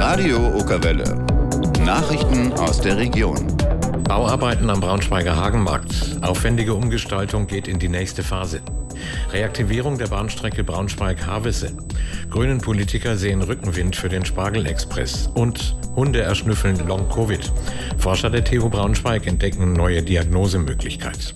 Radio Okerwelle. Nachrichten aus der Region. Bauarbeiten am Braunschweiger Hagenmarkt. Aufwendige Umgestaltung geht in die nächste Phase. Reaktivierung der Bahnstrecke Braunschweig-Havelse. Grünen Politiker sehen Rückenwind für den Spargelexpress. Und Hunde erschnüffeln Long-Covid. Forscher der TU Braunschweig entdecken neue Diagnosemöglichkeit.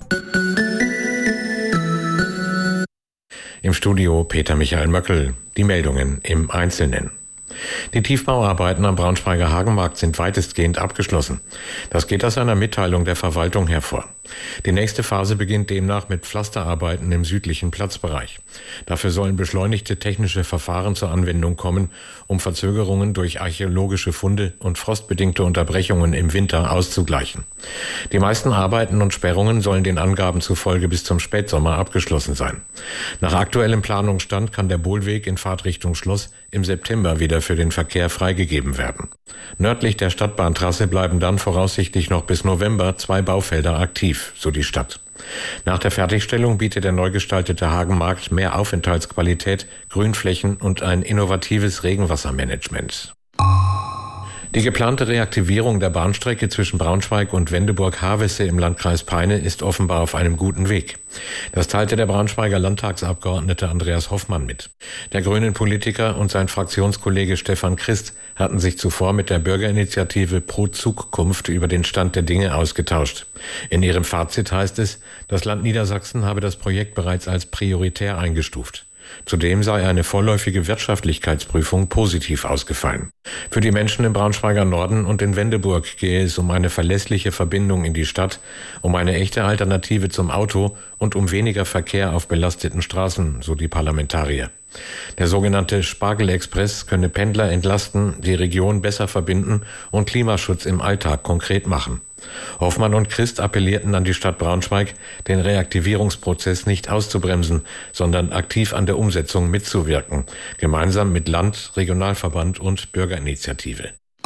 Im Studio Peter Michael Möckel. Die Meldungen im Einzelnen. Die Tiefbauarbeiten am Braunschweiger Hagenmarkt sind weitestgehend abgeschlossen. Das geht aus einer Mitteilung der Verwaltung hervor. Die nächste Phase beginnt demnach mit Pflasterarbeiten im südlichen Platzbereich. Dafür sollen beschleunigte technische Verfahren zur Anwendung kommen, um Verzögerungen durch archäologische Funde und frostbedingte Unterbrechungen im Winter auszugleichen. Die meisten Arbeiten und Sperrungen sollen den Angaben zufolge bis zum Spätsommer abgeschlossen sein. Nach aktuellem Planungsstand kann der Bohlweg in Fahrtrichtung Schloss im September wieder für den Verkehr freigegeben werden. Nördlich der Stadtbahntrasse bleiben dann voraussichtlich noch bis November 2 Baufelder aktiv, so die Stadt. Nach der Fertigstellung bietet der neu gestaltete Hagenmarkt mehr Aufenthaltsqualität, Grünflächen und ein innovatives Regenwassermanagement. Die geplante Reaktivierung der Bahnstrecke zwischen Braunschweig und Wendeburg-Havelse im Landkreis Peine ist offenbar auf einem guten Weg. Das teilte der Braunschweiger Landtagsabgeordnete Andreas Hoffmann mit. Der grünen Politiker und sein Fraktionskollege Stefan Christ hatten sich zuvor mit der Bürgerinitiative Pro Zukunft über den Stand der Dinge ausgetauscht. In ihrem Fazit heißt es, das Land Niedersachsen habe das Projekt bereits als prioritär eingestuft. Zudem sei eine vorläufige Wirtschaftlichkeitsprüfung positiv ausgefallen. Für die Menschen im Braunschweiger Norden und in Wendeburg gehe es um eine verlässliche Verbindung in die Stadt, um eine echte Alternative zum Auto und um weniger Verkehr auf belasteten Straßen, so die Parlamentarier. Der sogenannte Spargelexpress könne Pendler entlasten, die Region besser verbinden und Klimaschutz im Alltag konkret machen. Hoffmann und Christ appellierten an die Stadt Braunschweig, den Reaktivierungsprozess nicht auszubremsen, sondern aktiv an der Umsetzung mitzuwirken, gemeinsam mit Land, Regionalverband und Bürgerinitiative.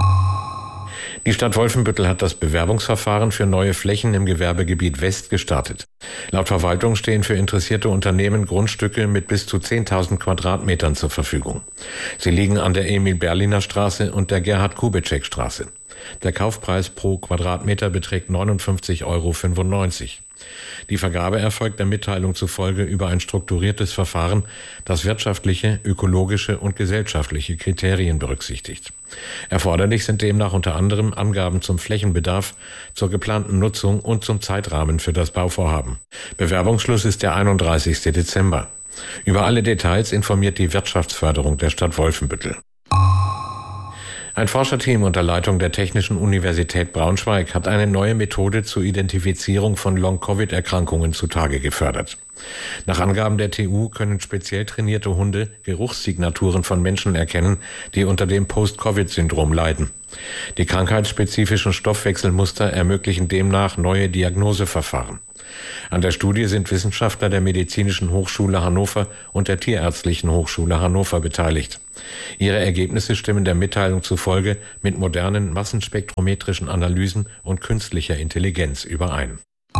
Die Stadt Wolfenbüttel hat das Bewerbungsverfahren für neue Flächen im Gewerbegebiet West gestartet. Laut Verwaltung stehen für interessierte Unternehmen Grundstücke mit bis zu 10.000 Quadratmetern zur Verfügung. Sie liegen an der Emil-Berliner-Straße und der Gerhard-Kubitschek-Straße. Der Kaufpreis pro Quadratmeter beträgt 59,95 €. Die Vergabe erfolgt der Mitteilung zufolge über ein strukturiertes Verfahren, das wirtschaftliche, ökologische und gesellschaftliche Kriterien berücksichtigt. Erforderlich sind demnach unter anderem Angaben zum Flächenbedarf, zur geplanten Nutzung und zum Zeitrahmen für das Bauvorhaben. Bewerbungsschluss ist der 31. Dezember. Über alle Details informiert die Wirtschaftsförderung der Stadt Wolfenbüttel. Ein Forscherteam unter Leitung der Technischen Universität Braunschweig hat eine neue Methode zur Identifizierung von Long-Covid-Erkrankungen zutage gefördert. Nach Angaben der TU können speziell trainierte Hunde Geruchssignaturen von Menschen erkennen, die unter dem Post-Covid-Syndrom leiden. Die krankheitsspezifischen Stoffwechselmuster ermöglichen demnach neue Diagnoseverfahren. An der Studie sind Wissenschaftler der Medizinischen Hochschule Hannover und der Tierärztlichen Hochschule Hannover beteiligt. Ihre Ergebnisse stimmen der Mitteilung zufolge mit modernen massenspektrometrischen Analysen und künstlicher Intelligenz überein.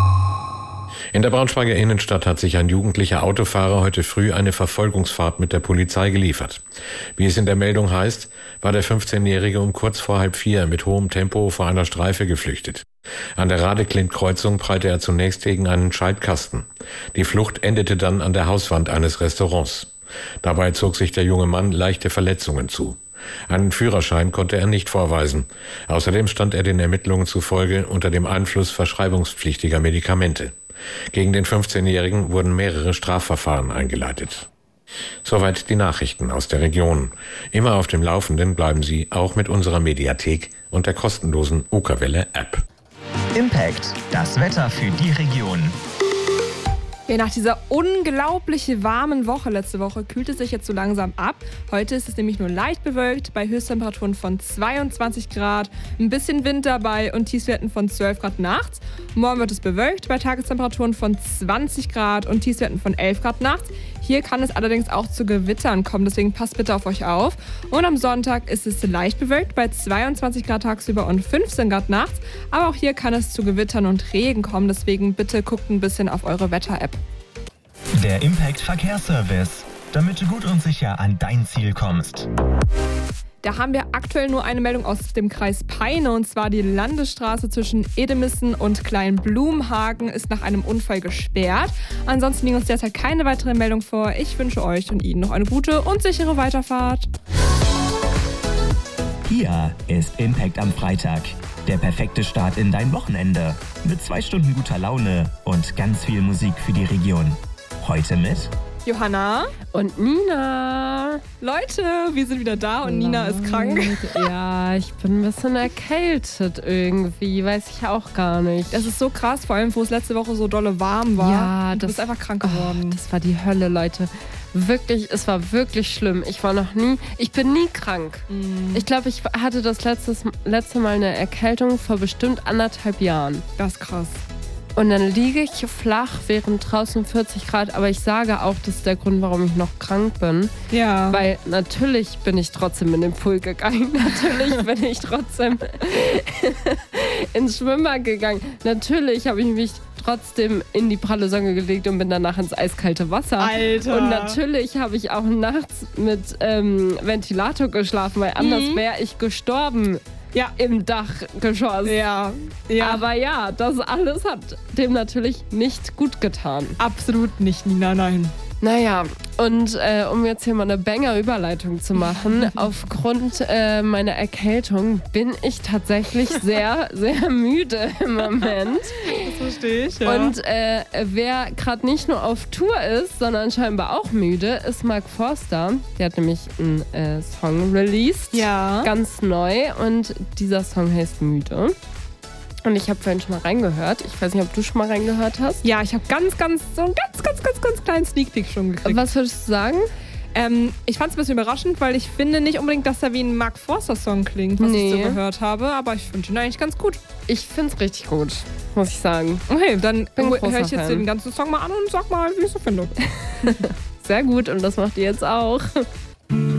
In der Braunschweiger Innenstadt hat sich ein jugendlicher Autofahrer heute früh eine Verfolgungsfahrt mit der Polizei geliefert. Wie es in der Meldung heißt, war der 15-Jährige um kurz vor 3:30 mit hohem Tempo vor einer Streife geflüchtet. An der Radeklint-Kreuzung prallte er zunächst gegen einen Schaltkasten. Die Flucht endete dann an der Hauswand eines Restaurants. Dabei zog sich der junge Mann leichte Verletzungen zu. Einen Führerschein konnte er nicht vorweisen. Außerdem stand er den Ermittlungen zufolge unter dem Einfluss verschreibungspflichtiger Medikamente. Gegen den 15-Jährigen wurden mehrere Strafverfahren eingeleitet. Soweit die Nachrichten aus der Region. Immer auf dem Laufenden bleiben Sie auch mit unserer Mediathek und der kostenlosen Okerwelle-App. Impact, das Wetter für die Region. Ja, nach dieser unglaublich warmen Woche letzte Woche kühlt es sich jetzt so langsam ab. Heute ist es nämlich nur leicht bewölkt bei Höchsttemperaturen von 22 Grad, ein bisschen Wind dabei und Tiefstwerten von 12 Grad nachts. Morgen wird es bewölkt bei Tagestemperaturen von 20 Grad und Tiefstwerten von 11 Grad nachts. Hier kann es allerdings auch zu Gewittern kommen, deswegen passt bitte auf euch auf. Und am Sonntag ist es leicht bewölkt bei 22 Grad tagsüber und 15 Grad nachts. Aber auch hier kann es zu Gewittern und Regen kommen, deswegen bitte guckt ein bisschen auf eure Wetter-App. Der Impact Verkehrsservice, damit du gut und sicher an dein Ziel kommst. Da haben wir aktuell nur eine Meldung aus dem Kreis Peine, und zwar die Landesstraße zwischen Edemissen und Kleinblumhagen ist nach einem Unfall gesperrt. Ansonsten liegen uns derzeit keine weitere Meldung vor. Ich wünsche euch und Ihnen noch eine gute und sichere Weiterfahrt. Hier ist Impact am Freitag. Der perfekte Start in dein Wochenende. Mit 2 Stunden guter Laune und ganz viel Musik für die Region. Heute mit Johanna und Nina. Leute, wir sind wieder da und Nina ist krank. Ja, ich bin ein bisschen erkältet irgendwie, weiß ich auch gar nicht. Das ist so krass, vor allem, wo es letzte Woche so dolle warm war. Ja, du bist einfach krank geworden. Das war die Hölle, Leute. Wirklich, es war wirklich schlimm. Ich bin nie krank. Ich glaube, ich hatte das letzte Mal eine Erkältung vor bestimmt 1,5 Jahren. Das ist krass. Und dann liege ich flach, während draußen 40 Grad. Aber ich sage auch, das ist der Grund, warum ich noch krank bin. Ja. Weil natürlich bin ich trotzdem in den Pool gegangen. Natürlich bin ich trotzdem ins Schwimmbad gegangen. Natürlich habe ich mich trotzdem in die pralle Sonne gelegt und bin danach ins eiskalte Wasser. Alter. Und natürlich habe ich auch nachts mit Ventilator geschlafen, weil anders wäre ich gestorben. Ja. Im Dachgeschoss. Ja. Aber ja, das alles hat dem natürlich nicht gut getan. Absolut nicht, Nina, nein. Naja, und um jetzt hier mal eine Banger-Überleitung zu machen, aufgrund meiner Erkältung bin ich tatsächlich sehr, sehr müde im Moment. Das verstehe ich, ja. Und wer gerade nicht nur auf Tour ist, sondern scheinbar auch müde, ist Mark Forster. Der hat nämlich einen Song released, ganz neu, und dieser Song heißt Müde. Und ich habe vorhin schon mal reingehört. Ich weiß nicht, ob du schon mal reingehört hast. Ja, ich habe ganz kleinen Sneak Peek schon gekriegt. Was würdest du sagen? Ich fand es ein bisschen überraschend, weil ich finde nicht unbedingt, dass er wie ein Mark Forster-Song klingt, was ich so gehört habe. Aber ich finde ihn eigentlich ganz gut. Ich finde es richtig gut, muss ich sagen. Okay, dann höre ich jetzt Fan. den ganzen Song mal an und sag mal, wie ich es so finde. Sehr gut, und das macht ihr jetzt auch.